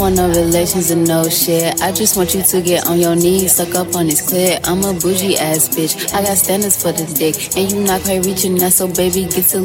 want no relations and no shit. I just want you to get on your knees, suck up on this clit. I'm a bougie ass bitch. I got standards for the dick, and you not quite reaching that, so baby, get to